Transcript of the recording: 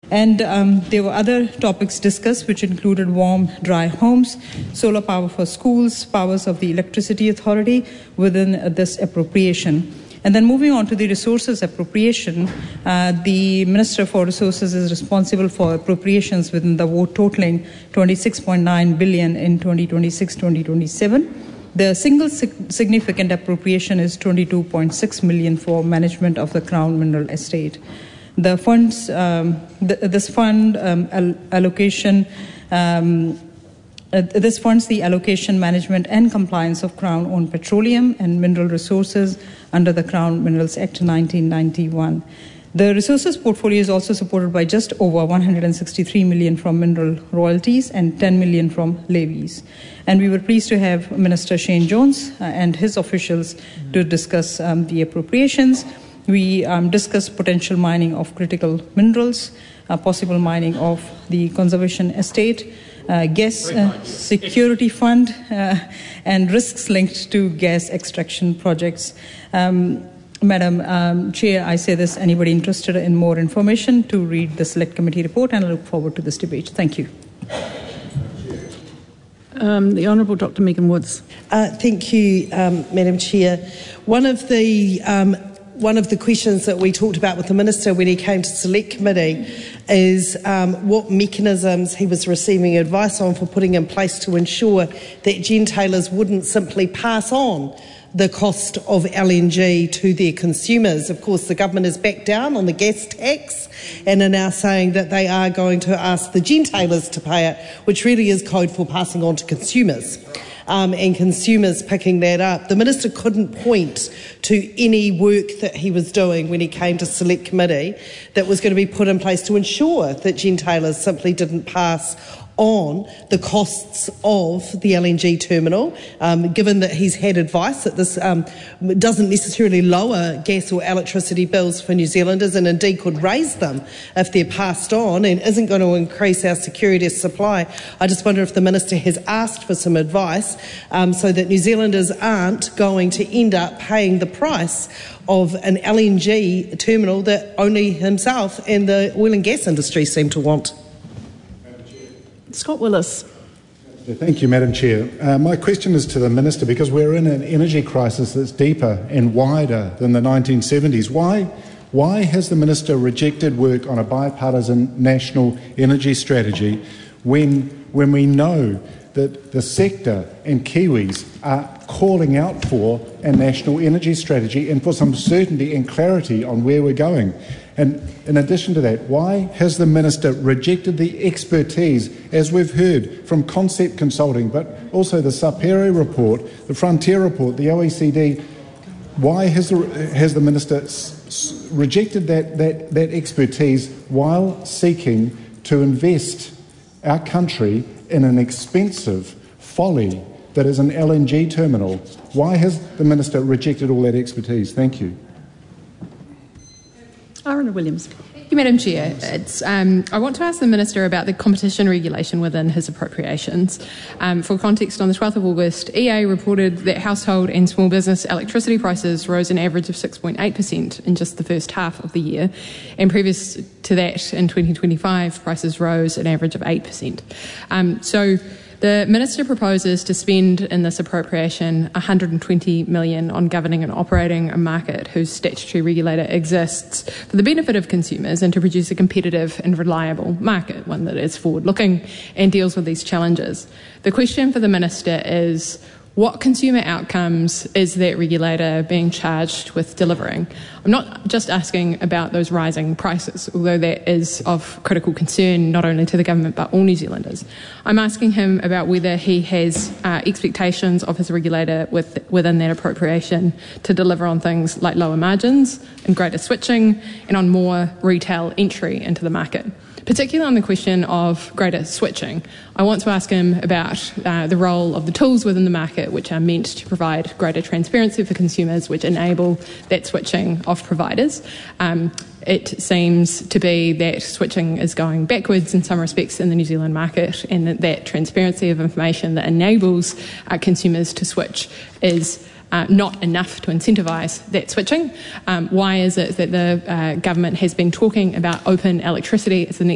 And there were other topics discussed, which included warm, dry homes, solar power for schools, powers of the Electricity Authority within this appropriation. And then moving on to the resources appropriation, the Minister for Resources is responsible for appropriations within the vote totaling $26.9 billion in 2026-2027. The single significant appropriation is $22.6 million for management of the Crown Mineral Estate. The funds, this fund allocation. This funds the allocation, management and compliance of Crown-owned petroleum and mineral resources under the Crown Minerals Act 1991. The resources portfolio is also supported by just over $163 million from mineral royalties and $10 million from levies. And we were pleased to have Minister Shane Jones and his officials to discuss the appropriations. We discussed potential mining of critical minerals, possible mining of the conservation estate, gas security fund, and risks linked to gas extraction projects. Madam Chair, I say this, anybody interested in more information to read the Select Committee report, and I look forward to this debate. Thank you. The Honourable Dr. Megan Woods. Thank you, Madam Chair. One of the questions that we talked about with the Minister when he came to Select Committee is what mechanisms he was receiving advice on for putting in place to ensure that gentailers wouldn't simply pass on the cost of LNG to their consumers. Of course, the government has backed down on the gas tax and are now saying that they are going to ask the gentailers to pay it, which really is code for passing on to consumers. And consumers picking that up. The Minister couldn't point to any work that he was doing when he came to Select Committee that was going to be put in place to ensure that gentailers simply didn't pass on the costs of the LNG terminal, given that he's had advice that this doesn't necessarily lower gas or electricity bills for New Zealanders and indeed could raise them if they're passed on and isn't going to increase our security of supply. I just wonder if the Minister has asked for some advice so that New Zealanders aren't going to end up paying the price of an LNG terminal that only himself and the oil and gas industry seem to want. Scott Willis. Thank you, Madam Chair. My question is to the Minister, because we're in an energy crisis that's deeper and wider than the 1970s. Why has the Minister rejected work on a bipartisan national energy strategy when we know that the sector and Kiwis are calling out for a national energy strategy and for some certainty and clarity on where we're going? And in addition to that, why has the Minister rejected the expertise, as we've heard from Concept Consulting, but also the Sapere report, the Frontier report, the OECD? Why has the Minister rejected that expertise while seeking to invest our country in an expensive folly that is an LNG terminal? Why has the Minister rejected all that expertise? Thank you. Aruna Williams. Thank you, Madam Chair. I want to ask the Minister about the competition regulation within his appropriations. For context, on the 12th of August, EA reported that household and small business electricity prices rose an average of 6.8% in just the first half of the year, and previous to that, in 2025, prices rose an average of 8%. So the Minister proposes to spend in this appropriation $120 million on governing and operating a market whose statutory regulator exists for the benefit of consumers and to produce a competitive and reliable market, one that is forward-looking and deals with these challenges. The question for the Minister is, what consumer outcomes is that regulator being charged with delivering? I'm not just asking about those rising prices, although that is of critical concern not only to the government but all New Zealanders. I'm asking him about whether he has expectations of his regulator within that appropriation to deliver on things like lower margins and greater switching and on more retail entry into the market. Particularly on the question of greater switching, I want to ask him about the role of the tools within the market which are meant to provide greater transparency for consumers, which enable that switching of providers. It seems to be that switching is going backwards in some respects in the New Zealand market, and that transparency of information that enables consumers to switch is not enough to incentivise that switching. Why is it that the government has been talking about open electricity as the next